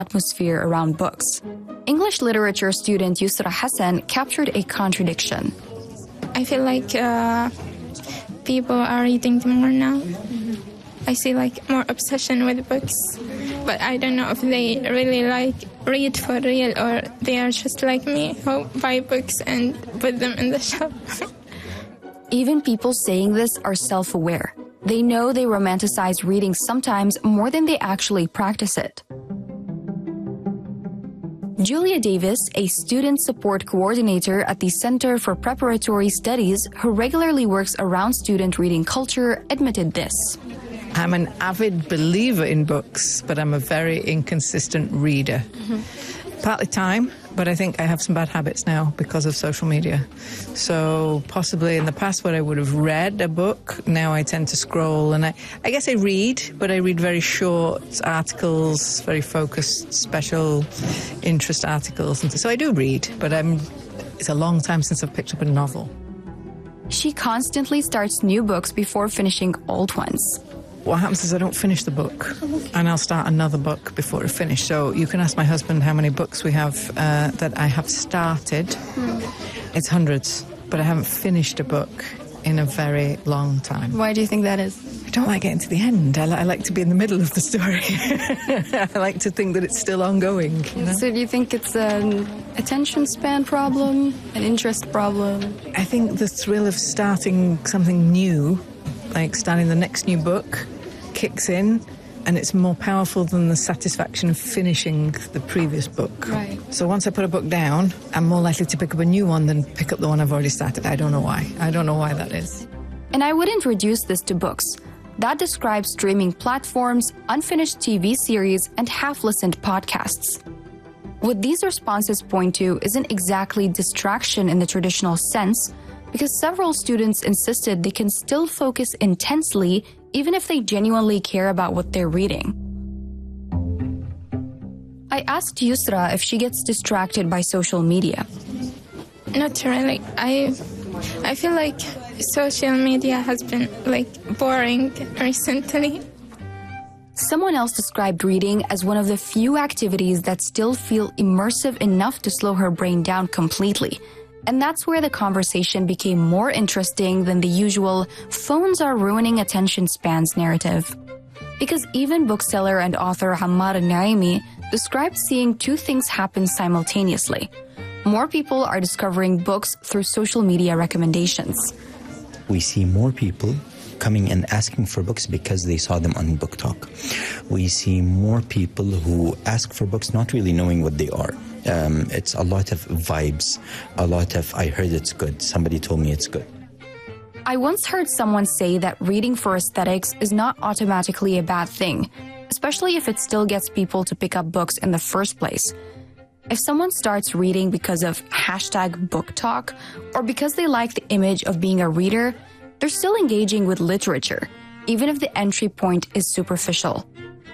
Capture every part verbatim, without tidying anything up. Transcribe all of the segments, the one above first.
atmosphere around books. English literature student Yusra Hassan captured a contradiction. I feel like uh, people are reading more now. I see like more obsession with books, but I don't know if they really like read for real or they are just like me who buy books and put them in the shelf. Even people saying this are self-aware. They know they romanticize reading sometimes more than they actually practice it. Julia Davis, a student support coordinator at the Center for Preparatory Studies who regularly works around student reading culture, admitted this. I'm an avid believer in books, but I'm a very inconsistent reader. Mm-hmm. Partly time, but I think I have some bad habits now because of social media. So possibly in the past where I would have read a book, now I tend to scroll. And I, I guess I read, but I read very short articles, very focused, special interest articles. And so I do read, but I'm, it's a long time since I've picked up a novel. She constantly starts new books before finishing old ones. What happens is I don't finish the book, and I'll start another book before I finish. So you can ask my husband how many books we have uh, that I have started. Mm. It's hundreds, but I haven't finished a book in a very long time. Why do you think that is? I don't like getting to the end. I, li- I like to be in the middle of the story. I like to think that it's still ongoing. You know? So do you think it's an attention span problem, an interest problem? I think the thrill of starting something new, like starting the next new book, kicks in, and it's more powerful than the satisfaction of finishing the previous book. Right. So once I put a book down, I'm more likely to pick up a new one than pick up the one I've already started. I don't know why. I don't know why that is. And I wouldn't reduce this to books. That describes streaming platforms, unfinished T V series, and half-listened podcasts. What these responses point to isn't exactly distraction in the traditional sense, because several students insisted they can still focus intensely even if they genuinely care about what they're reading. I asked Yusra if she gets distracted by social media. Not really. I, I feel like social media has been like boring recently. Someone else described reading as one of the few activities that still feel immersive enough to slow her brain down completely. And that's where the conversation became more interesting than the usual phones are ruining attention spans narrative. Because even bookseller and author Hammar Naimi described seeing two things happen simultaneously. More people are discovering books through social media recommendations. We see more people coming and asking for books because they saw them on Book Talk. We see more people who ask for books not really knowing what they are. Um, it's a lot of vibes, a lot of, I heard it's good, somebody told me it's good. I once heard someone say that reading for aesthetics is not automatically a bad thing, especially if it still gets people to pick up books in the first place. If someone starts reading because of hashtag book talk or because they like the image of being a reader, they're still engaging with literature, even if the entry point is superficial.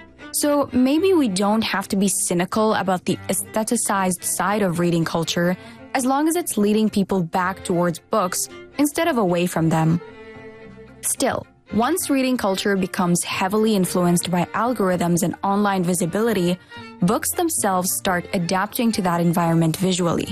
So maybe we don't have to be cynical about the aestheticized side of reading culture as long as it's leading people back towards books instead of away from them. Still, once reading culture becomes heavily influenced by algorithms and online visibility, books themselves start adapting to that environment visually.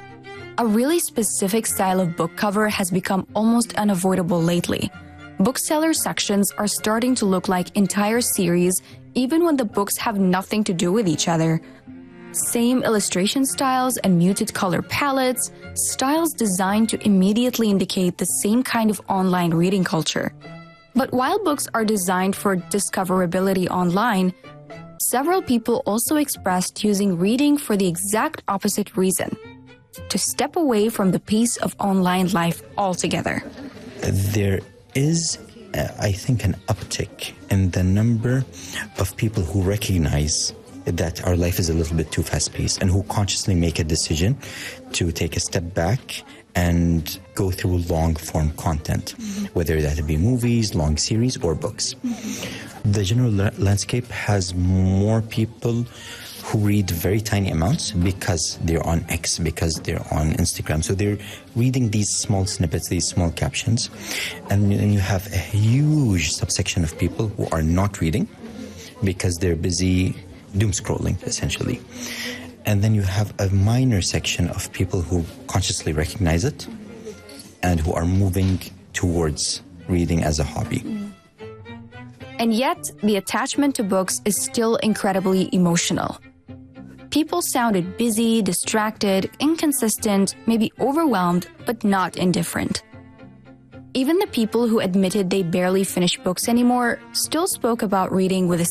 A really specific style of book cover has become almost unavoidable lately. Bookseller sections are starting to look like entire series even when the books have nothing to do with each other. Same illustration styles and muted color palettes, styles designed to immediately indicate the same kind of online reading culture. But while books are designed for discoverability online, several people also expressed using reading for the exact opposite reason: to step away from the pace of online life altogether. There is, uh, I think, an uptick in the number of people who recognize that our life is a little bit too fast-paced and who consciously make a decision to take a step back and go through long-form content, mm-hmm. whether that be movies, long series, or books. Mm-hmm. The general la- landscape has more people who read very tiny amounts because they're on X, because they're on Instagram. So they're reading these small snippets, these small captions. And then you have a huge subsection of people who are not reading because they're busy doom scrolling, essentially. And then you have a minor section of people who consciously recognize it and who are moving towards reading as a hobby. And yet, the attachment to books is still incredibly emotional. People sounded busy, distracted, inconsistent, maybe overwhelmed, but not indifferent. Even the people who admitted they barely finish books anymore still spoke about reading with a